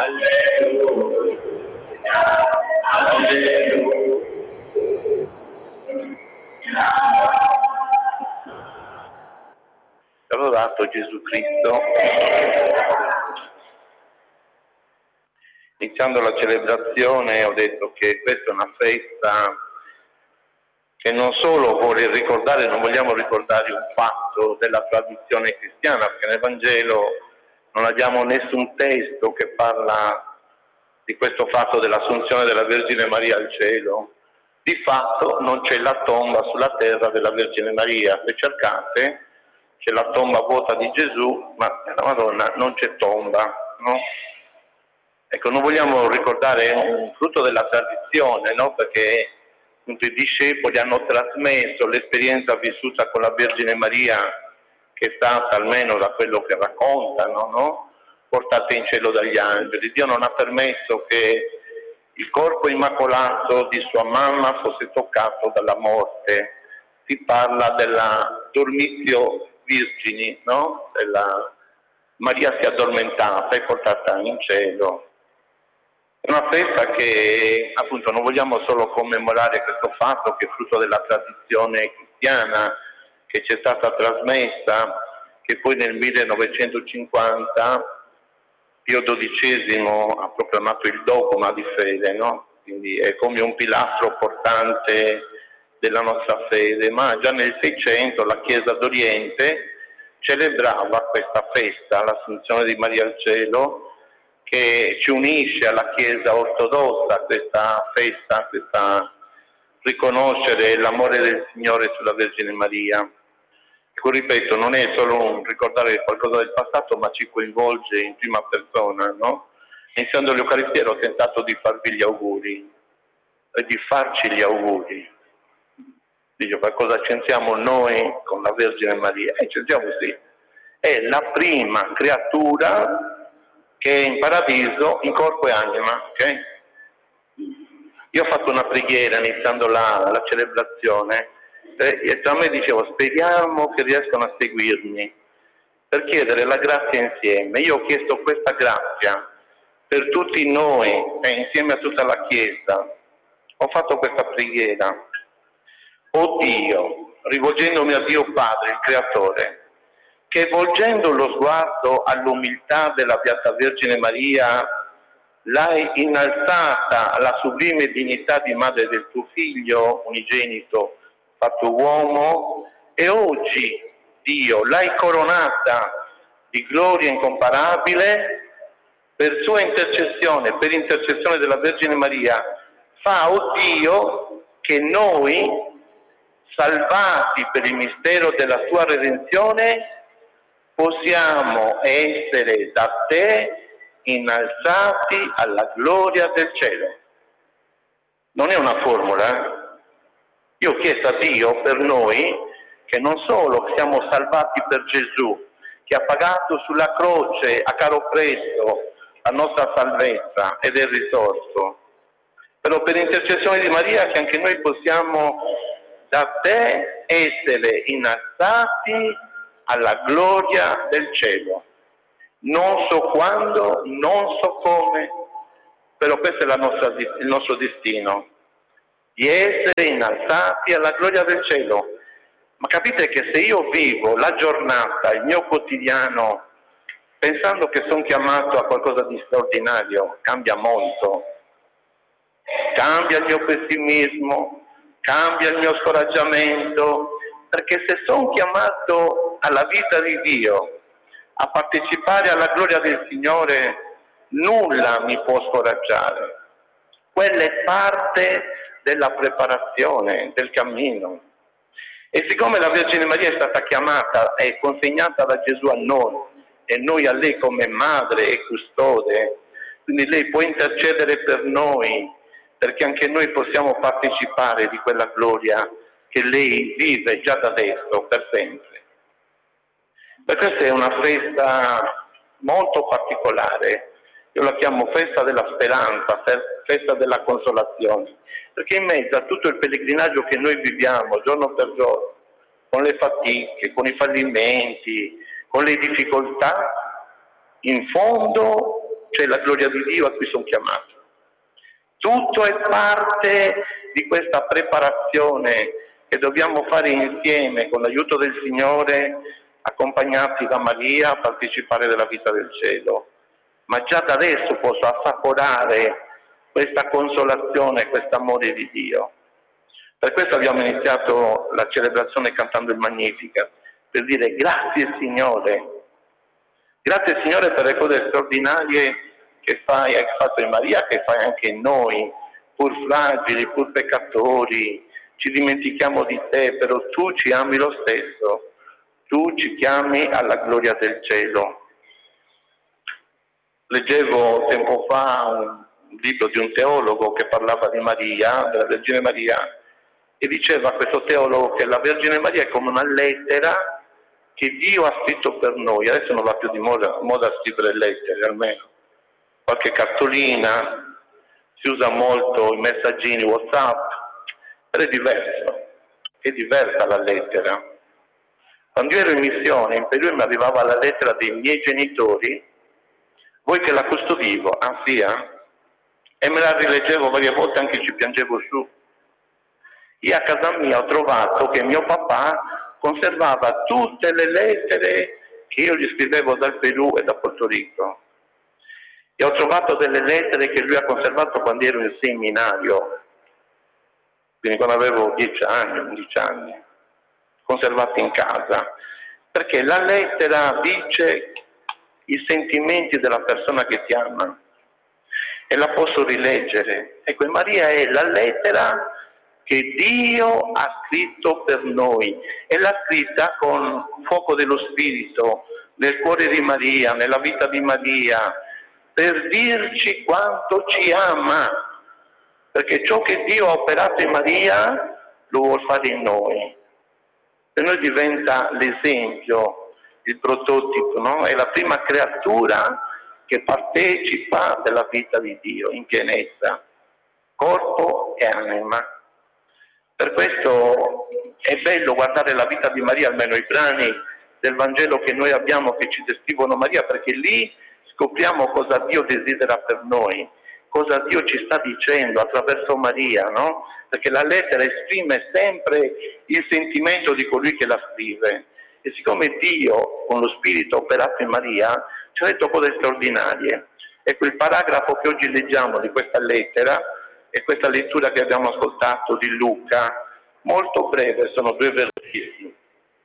Alleluia, alleluia. Lodato Gesù Cristo. Iniziando la celebrazione ho detto che questa è una festa che non solo vuole ricordare, non vogliamo ricordare un fatto della tradizione cristiana, perché nel Vangelo non abbiamo nessun testo che parla di questo fatto dell'assunzione della Vergine Maria al cielo. Di fatto non c'è la tomba sulla terra della Vergine Maria. Se cercate c'è la tomba vuota di Gesù, ma nella Madonna non c'è tomba, no? Ecco, non vogliamo ricordare un frutto della tradizione, no? Perché appunto i discepoli hanno trasmesso l'esperienza vissuta con la Vergine Maria, che è stata, almeno da quello che raccontano, no? Portata in cielo dagli angeli. Dio non ha permesso che il corpo immacolato di sua mamma fosse toccato dalla morte. Si parla della dormitio virgini, no? Maria si è addormentata e portata in cielo. È una festa che appunto non vogliamo solo commemorare questo fatto che è frutto della tradizione cristiana che ci è stata trasmessa, che poi nel 1950 Pio XII ha proclamato il dogma di fede, no? Quindi è come un pilastro portante della nostra fede, ma già nel 600 la Chiesa d'Oriente celebrava questa festa, l'Assunzione di Maria al cielo, che ci unisce alla Chiesa ortodossa, questa festa, questa riconoscere l'amore del Signore sulla Vergine Maria. Ecco, ripeto, non è solo un ricordare qualcosa del passato, ma ci coinvolge in prima persona, no? Iniziando l'Eucaristia ero tentato di farvi gli auguri e di farci gli auguri. Dico, ma cosa c'entriamo noi con la Vergine Maria? C'entriamo sì. È la prima creatura che è in paradiso in corpo e anima, ok? Io ho fatto una preghiera iniziando la celebrazione e tra me dicevo, speriamo che riescano a seguirmi per chiedere la grazia insieme. Io ho chiesto questa grazia per tutti noi e insieme a tutta la Chiesa. Ho fatto questa preghiera. O Dio, rivolgendomi a Dio Padre, il Creatore, che volgendo lo sguardo all'umiltà della Beata Vergine Maria, l'hai innalzata alla sublime dignità di madre del tuo Figlio unigenito, fatto uomo, e oggi, Dio, l'hai coronata di gloria incomparabile per sua intercessione, per intercessione della Vergine Maria. Fa, o Dio, che noi, salvati per il mistero della tua redenzione, possiamo essere da te innalzati alla gloria del cielo. Non è una formula. Io ho chiesto a Dio per noi che non solo siamo salvati per Gesù, che ha pagato sulla croce a caro prezzo la nostra salvezza ed è risorto, però per intercessione di Maria che anche noi possiamo da te essere innalzati alla gloria del cielo. Non so quando, non so come, però questo è il nostro destino, di essere innalzati alla gloria del cielo. Ma capite che se io vivo la giornata, il mio quotidiano, pensando che sono chiamato a qualcosa di straordinario, cambia molto. Cambia il mio pessimismo, cambia il mio scoraggiamento, perché se sono chiamato alla vita di Dio, a partecipare alla gloria del Signore, nulla mi può scoraggiare. Quella è parte della preparazione, del cammino. E siccome la Vergine Maria è stata chiamata e consegnata da Gesù a noi, e noi a lei come madre e custode, quindi lei può intercedere per noi, perché anche noi possiamo partecipare di quella gloria che lei vive già da adesso, per sempre. Per questa è una festa molto particolare, io la chiamo festa della speranza, festa della consolazione, perché in mezzo a tutto il pellegrinaggio che noi viviamo giorno per giorno, con le fatiche, con i fallimenti, con le difficoltà, in fondo c'è la gloria di Dio a cui sono chiamato. Tutto è parte di questa preparazione che dobbiamo fare insieme con l'aiuto del Signore, accompagnati da Maria a partecipare della vita del cielo. Ma già da adesso posso assaporare questa consolazione, questo amore di Dio. Per questo abbiamo iniziato la celebrazione cantando il Magnificat, per dire grazie Signore. Grazie Signore per le cose straordinarie che fai, hai fatto in Maria, che fai anche in noi, pur fragili, pur peccatori, ci dimentichiamo di te, però tu ci ami lo stesso, tu ci chiami alla gloria del cielo. Leggevo tempo fa un libro di un teologo che parlava di Maria, della Vergine Maria, e diceva questo teologo che la Vergine Maria è come una lettera che Dio ha scritto per noi. Adesso non va più di moda scrivere lettere, almeno qualche cartolina, si usa molto i messaggini WhatsApp, però è diversa la lettera. Quando io ero in missione in Perù mi arrivava la lettera dei miei genitori, voi che la custodivo, e me la rileggevo varie volte, anche ci piangevo su. Io a casa mia ho trovato che mio papà conservava tutte le lettere che io gli scrivevo dal Perù e da Porto Rico. E ho trovato delle lettere che lui ha conservato quando ero in seminario, quindi quando avevo 10 anni, 11 anni, conservati in casa, perché la lettera dice i sentimenti della persona che ti ama e la posso rileggere. Ecco, Maria è la lettera che Dio ha scritto per noi e l'ha scritta con fuoco dello Spirito nel cuore di Maria, nella vita di Maria, per dirci quanto ci ama, perché ciò che Dio ha operato in Maria lo vuol fare in noi. Per noi diventa l'esempio, il prototipo, no? È la prima creatura che partecipa della vita di Dio in pienezza, corpo e anima. Per questo è bello guardare la vita di Maria, almeno i brani del Vangelo che noi abbiamo che ci descrivono Maria, perché lì scopriamo cosa Dio desidera per noi, cosa Dio ci sta dicendo attraverso Maria, no? Perché la lettera esprime sempre il sentimento di colui che la scrive. E siccome Dio, con lo Spirito operato in Maria, ci ha detto cose straordinarie. Ecco, il paragrafo che oggi leggiamo di questa lettera e questa lettura che abbiamo ascoltato di Luca, molto breve, sono 2 versetti.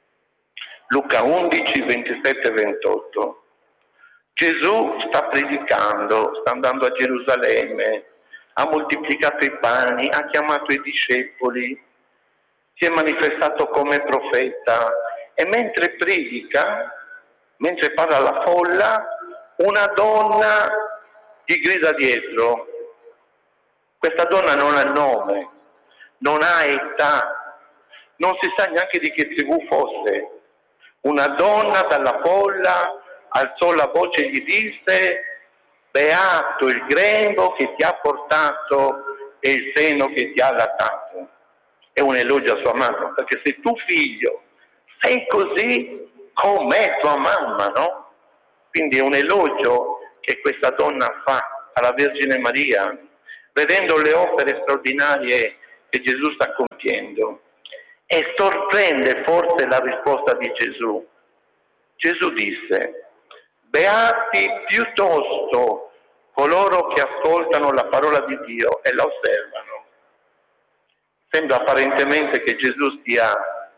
Luca 11, 27 e 28. Gesù sta predicando, sta andando a Gerusalemme, ha moltiplicato i pani, ha chiamato i discepoli, si è manifestato come profeta e mentre predica, mentre parla alla folla, una donna gli grida dietro. Questa donna non ha nome, non ha età, non si sa neanche di che tribù fosse. Una donna dalla folla alzò la voce e gli disse: beato il grembo che ti ha portato e il seno che ti ha allattato. È un elogio a sua mamma, perché se tu figlio sei così, com'è tua mamma, no? Quindi è un elogio che questa donna fa alla Vergine Maria, vedendo le opere straordinarie che Gesù sta compiendo. E sorprende forse la risposta di Gesù. Gesù disse: beati piuttosto coloro che ascoltano la parola di Dio e la osservano. Sembra apparentemente che Gesù stia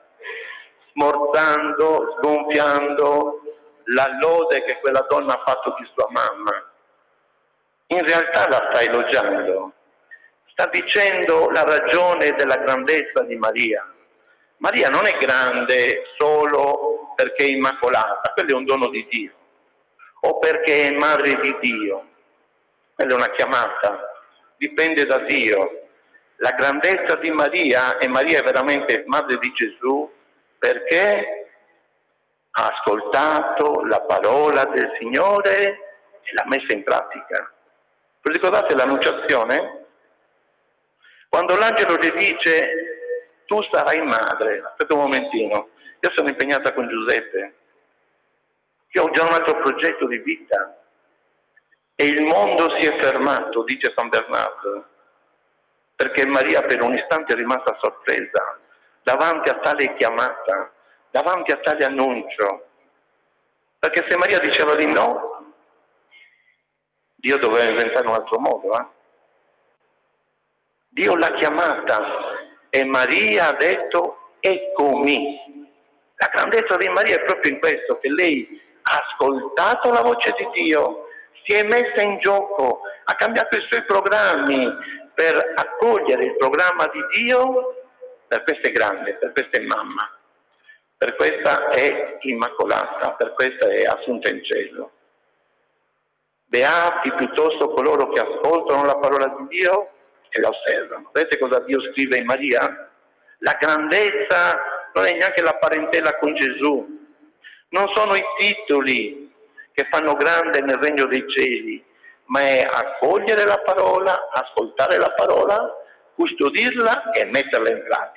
smorzando, sgonfiando la lode che quella donna ha fatto di sua mamma. In realtà la sta elogiando, sta dicendo la ragione della grandezza di Maria. Maria non è grande solo perché è immacolata, quello è un dono di Dio, o perché è madre di Dio, quella è una chiamata, dipende da Dio. La grandezza di Maria, e Maria è veramente madre di Gesù, perché ha ascoltato la parola del Signore e l'ha messa in pratica. Vi ricordate l'annunciazione? Quando l'angelo le dice: tu sarai madre, aspetta un momentino, io sono impegnata con Giuseppe, io ho già un altro progetto di vita, e il mondo si è fermato, dice San Bernardo, perché Maria per un istante è rimasta sorpresa davanti a tale chiamata, davanti a tale annuncio. Perché se Maria diceva di no, Dio doveva inventare un altro modo. Dio l'ha chiamata e Maria ha detto eccomi. La grandezza di Maria è proprio in questo, che lei ha ascoltato la voce di Dio, si è messa in gioco, ha cambiato i suoi programmi per accogliere il programma di Dio. Per questa è grande, per questa è mamma, per questa è immacolata, per questa è assunta in cielo. Beati piuttosto coloro che ascoltano la parola di Dio e la osservano. Vedete cosa Dio scrive in Maria? La grandezza non è neanche la parentela con Gesù, non sono i titoli che fanno grande nel regno dei cieli, ma è accogliere la parola, ascoltare la parola, custodirla e metterla in pratica.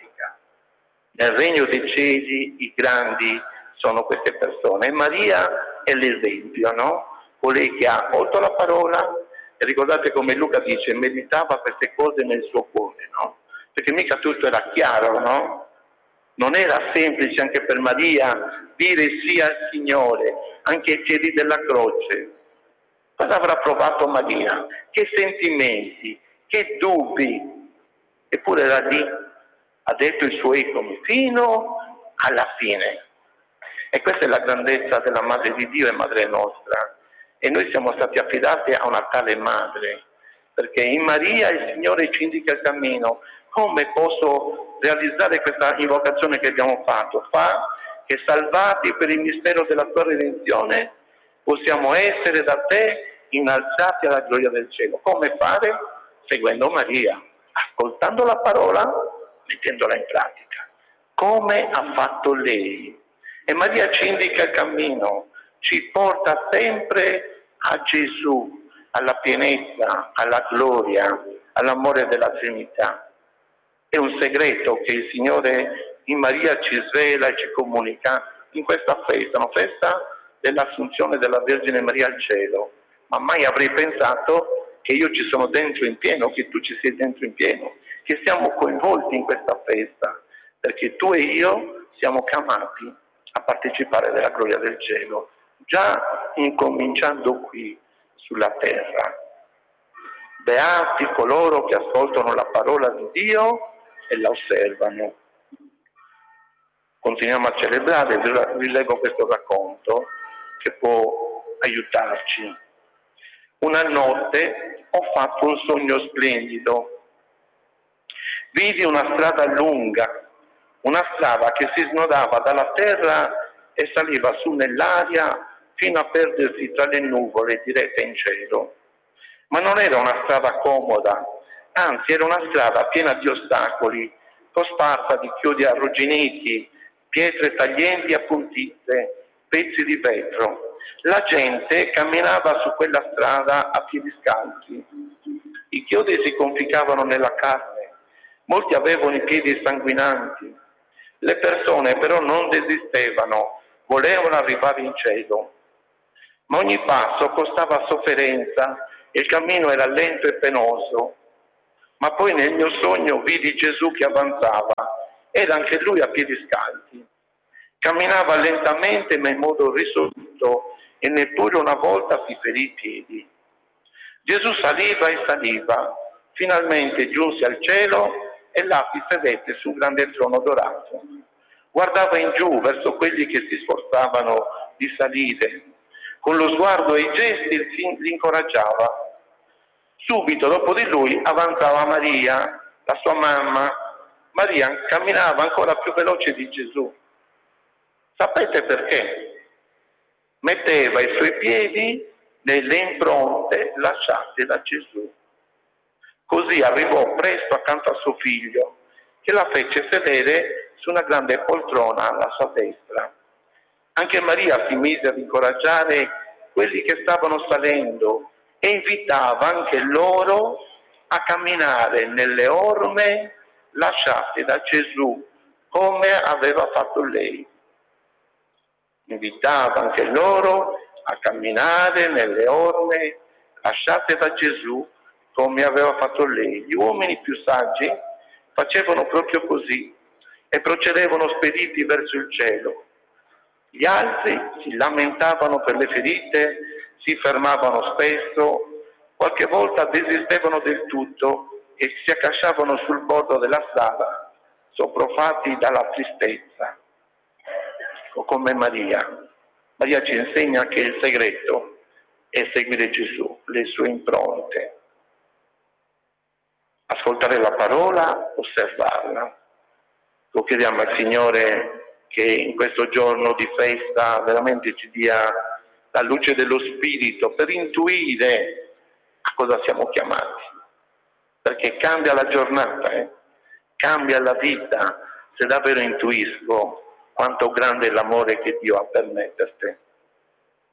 Nel regno dei cieli i grandi sono queste persone e Maria è l'esempio, no? Colei che ha accolto la parola e ricordate come Luca dice, meditava queste cose nel suo cuore, no? Perché mica tutto era chiaro, no? Non era semplice anche per Maria dire sì al Signore, anche ai piedi della croce. Cosa avrà provato Maria? Che sentimenti, che dubbi. Eppure era lì, ha detto il suo eccomi fino alla fine. E questa è la grandezza della Madre di Dio e Madre nostra. E noi siamo stati affidati a una tale Madre, perché in Maria il Signore ci indica il cammino. Come posso realizzare questa invocazione che abbiamo fatto? Fa che salvati per il mistero della tua redenzione possiamo essere da te innalzati alla gloria del cielo. Come fare? Seguendo Maria, ascoltando la parola, mettendola in pratica, come ha fatto lei. E Maria ci indica il cammino, ci porta sempre a Gesù, alla pienezza, alla gloria, all'amore della Trinità. È un segreto che il Signore in Maria ci svela e ci comunica in questa festa, una festa dell'Assunzione della Vergine Maria al cielo. Ma mai avrei pensato che io ci sono dentro in pieno, che tu ci sei dentro in pieno, che siamo coinvolti in questa festa, perché tu e io siamo chiamati a partecipare della gloria del cielo, già incominciando qui sulla terra. Beati coloro che ascoltano la parola di Dio e la osservano. Continuiamo a celebrare, vi leggo questo racconto che può aiutarci. Una notte ho fatto un sogno splendido. Vidi una strada lunga, una strada che si snodava dalla terra e saliva su nell'aria fino a perdersi tra le nuvole dirette in cielo. Ma non era una strada comoda, anzi era una strada piena di ostacoli, cosparsa di chiodi arrugginiti, pietre taglienti e appuntite, pezzi di vetro. La gente camminava su quella strada a piedi scalzi. I chiodi si conficcavano nella carne, molti avevano i piedi sanguinanti. Le persone però non desistevano, volevano arrivare in cielo. Ma ogni passo costava sofferenza e il cammino era lento e penoso. Ma poi nel mio sogno vidi Gesù che avanzava, era anche lui a piedi scalzi. Camminava lentamente ma in modo risoluto e neppure una volta si ferì i piedi. Gesù saliva e saliva, finalmente giunse al cielo e là si sedette su un grande trono dorato. Guardava in giù verso quelli che si sforzavano di salire. Con lo sguardo e i gesti li incoraggiava. Subito dopo di lui avanzava Maria, la sua mamma. Maria camminava ancora più veloce di Gesù. Sapete perché? Metteva i suoi piedi nelle impronte lasciate da Gesù. Così arrivò presto accanto a suo figlio, che la fece sedere su una grande poltrona alla sua destra. Anche Maria si mise ad incoraggiare quelli che stavano salendo e invitava anche loro a camminare nelle orme lasciate da Gesù, come aveva fatto lei. Invitava anche loro a camminare nelle orme lasciate da Gesù come aveva fatto lei. Gli uomini più saggi facevano proprio così e procedevano spediti verso il cielo. Gli altri si lamentavano per le ferite, si fermavano spesso, qualche volta desistevano del tutto e si accasciavano sul bordo della strada, sopraffatti dalla tristezza. O come Maria. Maria ci insegna che il segreto è seguire Gesù, le sue impronte. Ascoltare la parola, osservarla. Lo chiediamo al Signore che in questo giorno di festa veramente ci dia la luce dello Spirito per intuire a cosa siamo chiamati. Perché cambia la giornata, cambia la vita se davvero intuisco quanto grande è l'amore che Dio ha per me e per te.